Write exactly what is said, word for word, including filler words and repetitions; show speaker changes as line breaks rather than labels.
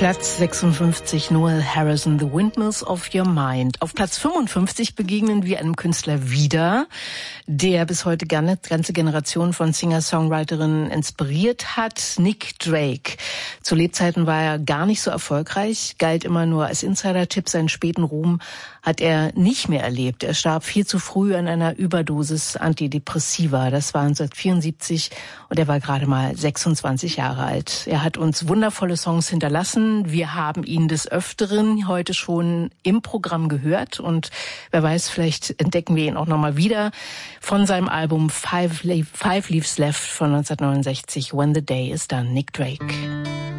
Platz sechsundfünfzig, Noel Harrison, The Windmills of Your Mind. Auf Platz fünfundfünfzig begegnen wir einem Künstler wieder, der bis heute gerne ganze Generationen von Singer-Songwriterinnen inspiriert hat, Nick Drake. Zu Lebzeiten war er gar nicht so erfolgreich, galt immer nur als Insider-Tipp. Seinen späten Ruhm hat er nicht mehr erlebt. Er starb viel zu früh an einer Überdosis Antidepressiva. Das war neunzehnhundertvierundsiebzig und er war gerade mal sechsundzwanzig Jahre alt. Er hat uns wundervolle Songs hinterlassen. Wir haben ihn des Öfteren heute schon im Programm gehört und wer weiß, vielleicht entdecken wir ihn auch nochmal wieder von seinem Album Five, Le- Five Leaves Left von neunzehnhundertneunundsechzig, When the Day is Done, Nick Drake.